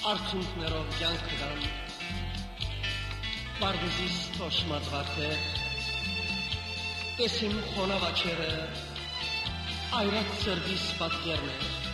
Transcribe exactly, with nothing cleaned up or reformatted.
Արցունքներով կյանք տան, Բարդուզիս թոշմած վարդեր, Տեսիմ խոնավ աչերը, Այրած սրդիս պատկերներ,